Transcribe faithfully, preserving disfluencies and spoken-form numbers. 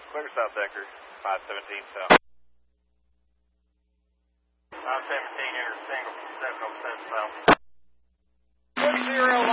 Clear South Decker, five seventeen South. five seventeen, enter single, seven oh seven South. six zero